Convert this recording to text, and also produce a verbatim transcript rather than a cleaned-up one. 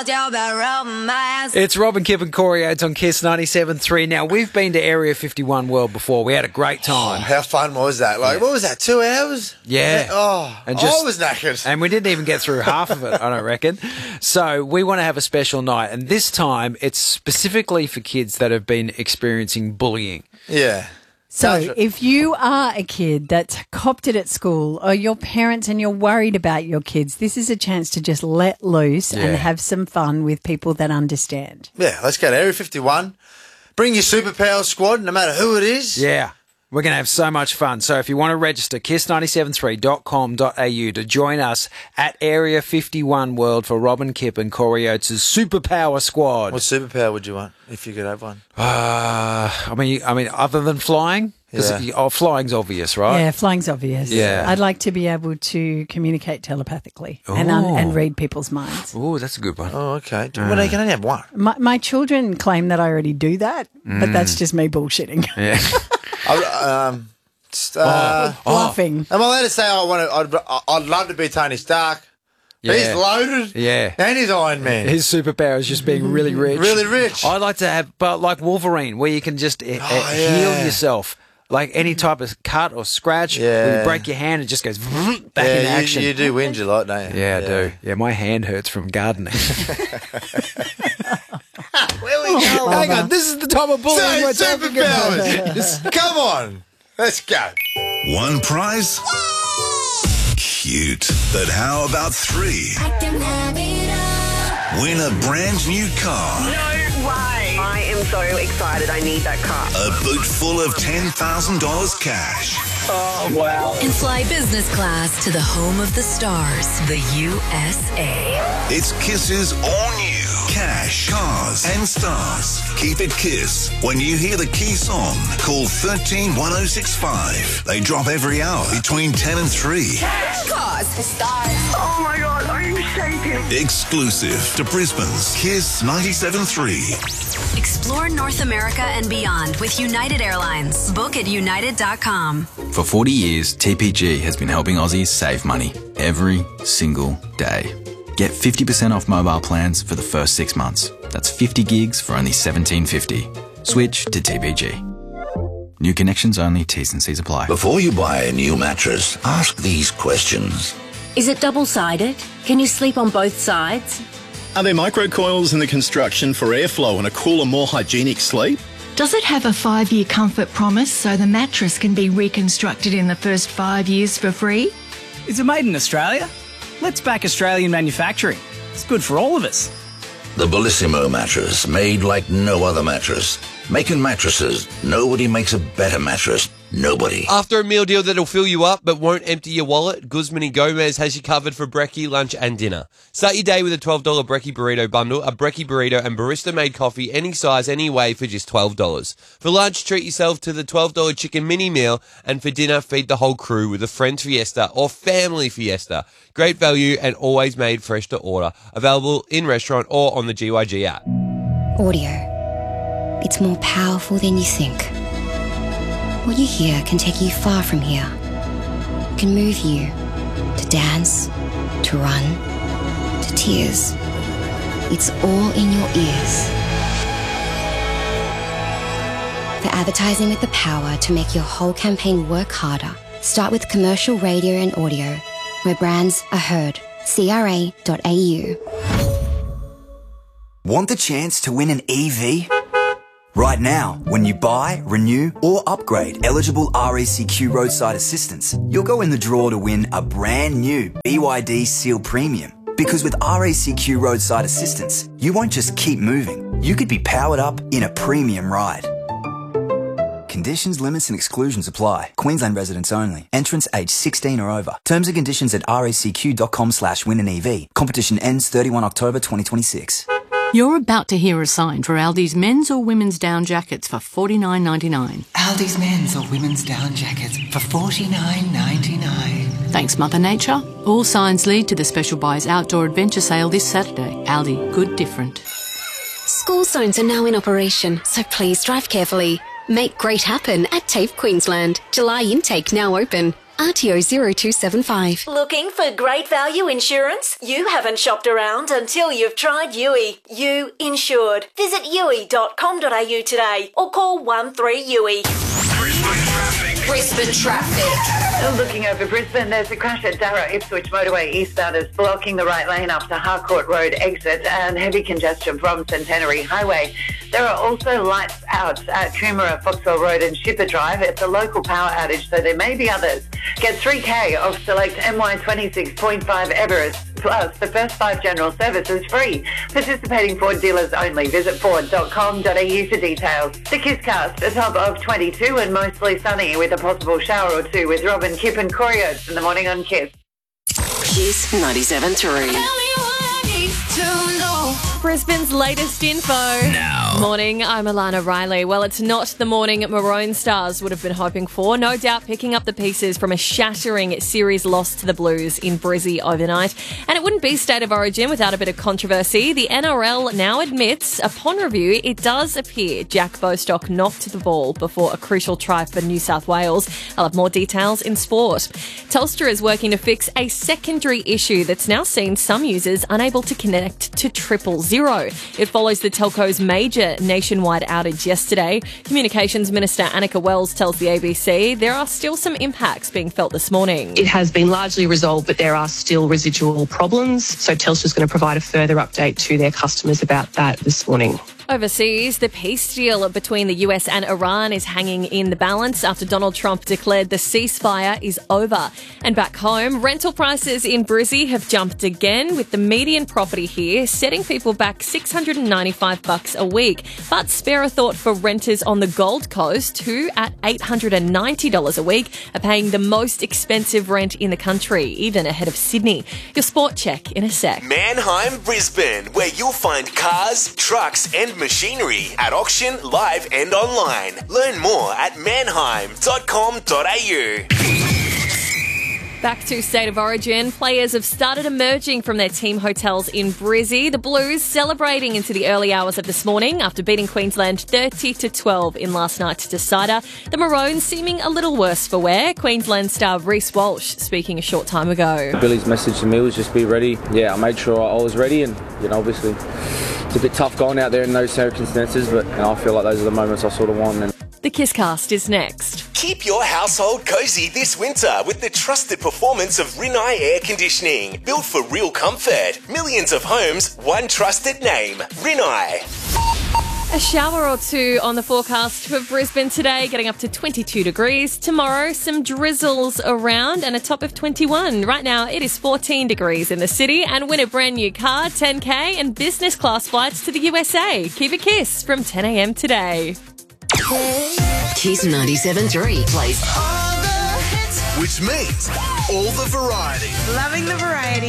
It's Robin, Kip and Corey Oates on Kiss ninety-seven point three. Now, we've been to Area fifty-one World before. We had a great time. Oh, how fun was that? Like, yeah. What was that, two hours? Yeah. Oh, and just, I was knackered. And we didn't even get through half of it, I don't reckon. So we want to have a special night. And this time, it's specifically for kids that have been experiencing bullying. Yeah. So if you are a kid that's copped it at school, or your parents and you're worried about your kids, this is a chance to just let loose yeah. and have some fun with people that understand. Yeah, let's go to Area fifty-one. Bring your superpower squad, no matter who it is. Yeah. We're going to have so much fun. So if you want to register, kiss nine seven three dot com dot a u to join us at Area fifty-one World for Robin, Kip and Corey Oates' Superpower Squad. What superpower would you want if you could have one? Uh, I mean, I mean, other than flying? Because yeah. oh, flying's obvious, right? Yeah, flying's obvious. Yeah. I'd like to be able to communicate telepathically and, un- and read people's minds. Oh, that's a good one. Oh, okay. Mm. Well, you can only have one. My, my children claim that I already do that, mm. but that's just me bullshitting. Yeah. I, um, uh, oh, bluffing. Am I allowed to say I want to? I'd, I'd love to be Tony Stark. Yeah. He's loaded. Yeah. And he's Iron Man. His superpower is just being really rich. Really rich. I'd like to have, but like Wolverine, where you can just uh, oh, yeah. heal yourself. Like any type of cut or scratch, yeah. when you break your hand, it just goes back yeah, into action. You, you do whinge a lot, don't you? Yeah, I yeah. do. Yeah, my hand hurts from gardening. Where we go? Hang on, this is the time of bullying. We're talking about. Come on, let's go. One prize? Cute. But how about three? I can have it all. Win a brand new car. No way. I am so excited. I need that car. A boot full of ten thousand dollars cash. Oh, wow. And fly business class to the home of the stars, the U S A. It's Kiss's all new cash, cars and stars. Keep it Kiss. When you hear the key song, call one three one oh six five. They drop every hour between ten and three. Cash, cars, stars. Oh, my God. I'm shaking. Exclusive to Brisbane's Kiss ninety-seven point three. Explore North America and beyond with United Airlines. Book at united dot com. For forty years, T P G has been helping Aussies save money every single day. Get fifty percent off mobile plans for the first six months. That's fifty gigs for only seventeen fifty. Switch to T P G. New connections only, T's and C's apply. Before you buy a new mattress, ask these questions. Is it double-sided? Can you sleep on both sides? Are there microcoils in the construction for airflow and a cooler, more hygienic sleep? Does it have a five-year comfort promise so the mattress can be reconstructed in the first five years for free? Is it made in Australia? Let's back Australian manufacturing. It's good for all of us. The Bellissimo mattress, made like no other mattress. Making mattresses, nobody makes a better mattress. Nobody. After a meal deal that'll fill you up but won't empty your wallet, Guzman y Gomez has you covered for brekkie, lunch and dinner. Start your day with a twelve dollars brekkie burrito bundle, a brekkie burrito and barista-made coffee any size, any way for just twelve dollars. For lunch, treat yourself to the twelve dollars chicken mini meal, and for dinner, feed the whole crew with a Friends Fiesta or Family Fiesta. Great value and always made fresh to order. Available in restaurant or on the G Y G app. Audio. It's more powerful than you think. What you hear can take you far from here. It can move you to dance, to run, to tears. It's all in your ears. For advertising with the power to make your whole campaign work harder, start with commercial radio and audio, where brands are heard. C R A dot A U. Want the chance to win an E V? Right now, when you buy, renew or upgrade eligible R A C Q roadside assistance, you'll go in the draw to win a brand new B Y D Seal Premium. Because with R A C Q roadside assistance, you won't just keep moving, you could be powered up in a premium ride. Conditions, limits and exclusions apply. Queensland residents only. Entrants aged sixteen or over. Terms and conditions at racq.com slash win an EV. Competition ends thirty-first October twenty twenty-six. You're about to hear a sign for Aldi's men's or women's down jackets for forty-nine ninety-nine. Aldi's men's or women's down jackets for forty-nine ninety-nine. Thanks, Mother Nature. All signs lead to the Special Buys Outdoor Adventure Sale this Saturday. Aldi, good different. School zones are now in operation, so please drive carefully. Make great happen at TAFE Queensland. July intake now open. R T O zero two seven five. Looking for great value insurance? You haven't shopped around until you've tried U I. You insured. Visit U I dot com dot A U today or call one three U I. Brisbane traffic. Looking over Brisbane, there's a crash at Darra Ipswich Motorway eastbounders blocking the right lane up to Harcourt Road exit and heavy congestion from Centenary Highway. There are also lights out at Coomera, Foxwell Road and Shipper Drive. It's a local power outage, so there may be others. Get three K off select M Y twenty-six point five Everest. Plus, the first five general services free. Participating Ford dealers only. Visit ford dot com dot A U for details. The Kisscast, a top of twenty-two and mostly sunny with a possible shower or two with Robin, Kip and Corey Oates in the morning on Kiss. Kiss ninety-seven point three. Brisbane's latest info. Now. Morning, I'm Alana Riley. Well, it's not the morning Maroon Stars would have been hoping for. No doubt picking up the pieces from a shattering series loss to the Blues in Brizzy overnight. And it wouldn't be State of Origin without a bit of controversy. The N R L now admits, upon review, it does appear Jack Bostock knocked the ball before a crucial try for New South Wales. I'll have more details in sport. Telstra is working to fix a secondary issue that's now seen some users unable to connect to triple zero. It follows the telco's major nationwide outage yesterday. Communications Minister Annika Wells tells the A B C there are still some impacts being felt this morning. It has been largely resolved, but there are still residual problems. So Telstra is going to provide a further update to their customers about that this morning. Overseas, the peace deal between the U S and Iran is hanging in the balance after Donald Trump declared the ceasefire is over. And back home, rental prices in Brizzy have jumped again, with the median property here setting people back six hundred ninety-five bucks a week. But spare a thought for renters on the Gold Coast, who at eight hundred ninety dollars a week are paying the most expensive rent in the country, even ahead of Sydney. Your sport check in a sec. Manheim, Brisbane, where you'll find cars, trucks and machinery at auction, live and online. Learn more at manheim dot com dot A U. Back to State of Origin. Players have started emerging from their team hotels in Brizzy. The Blues celebrating into the early hours of this morning after beating Queensland thirty to twelve in last night's decider. The Maroons seeming a little worse for wear. Queensland star Reece Walsh speaking a short time ago. Billy's message to me was just be ready. Yeah, I made sure I was ready, and you know, obviously it's a bit tough going out there in those circumstances, but you know, I feel like those are the moments I sort of want. And the Kisscast is next. Keep your household cozy this winter with the trusted performance of Rinnai Air Conditioning. Built for real comfort. Millions of homes, one trusted name. Rinnai. A shower or two on the forecast for Brisbane today, getting up to twenty-two degrees. Tomorrow, some drizzles around and a top of twenty-one. Right now, it is fourteen degrees in the city, and win a brand new car, ten K and business class flights to the U S A. Keep a kiss from ten a m today. Kiss ninety-seven point three plays which means all the variety. Loving the variety.